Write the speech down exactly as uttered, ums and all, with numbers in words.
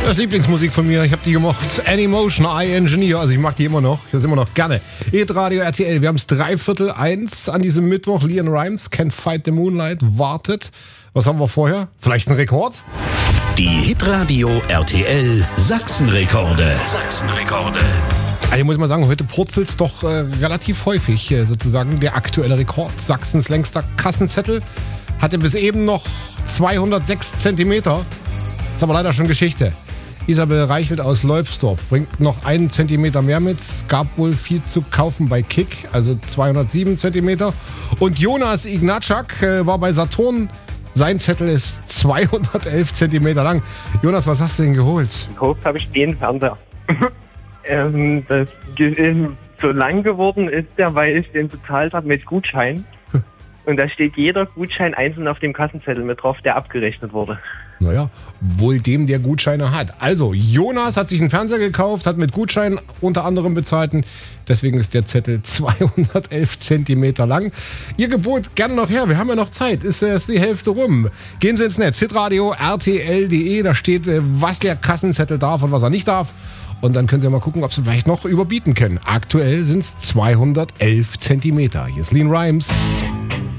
Das ist Lieblingsmusik von mir. Ich habe die gemocht. Anymotion, I Engineer. Also ich mag die immer noch. Ich höre sie immer noch gerne. Hitradio R T L. Wir haben es dreiviertel eins an diesem Mittwoch. Leon Rimes, Can't Fight the Moonlight, wartet. Was haben wir vorher? Vielleicht ein Rekord? Die Hitradio R T L Sachsenrekorde. Sachsenrekorde. Also ich muss mal sagen, heute purzelt es doch äh, relativ häufig, äh, sozusagen der aktuelle Rekord. Sachsens längster Kassenzettel hatte bis eben noch zweihundertsechs Zentimeter. Ist aber leider schon Geschichte. Isabel Reichelt aus Leubsdorf bringt noch einen Zentimeter mehr mit. Es gab wohl viel zu kaufen bei Kick, also zweihundertsieben Zentimeter. Und Jonas Ignatschak äh, war bei Saturn. Sein Zettel ist zweihundertelf Zentimeter lang. Jonas, was hast du denn geholt? Gekauft habe ich den Fernseher. ähm, das ähm, so lang geworden ist der, weil ich den bezahlt habe mit Gutschein. Und da steht jeder Gutschein einzeln auf dem Kassenzettel mit drauf, der abgerechnet wurde. Naja, wohl dem, der Gutscheine hat. Also, Jonas hat sich einen Fernseher gekauft, hat mit Gutschein unter anderem bezahlt. Deswegen ist der Zettel zweihundertelf Zentimeter lang. Ihr Gebot gerne noch her, wir haben ja noch Zeit. Ist erst die Hälfte rum. Gehen Sie ins Netz, hitradio r t l punkt d e. Da steht, was der Kassenzettel darf und was er nicht darf. Und dann können Sie mal gucken, ob Sie vielleicht noch überbieten können. Aktuell sind es zweihundertelf Zentimeter. Hier ist Leon Rimes.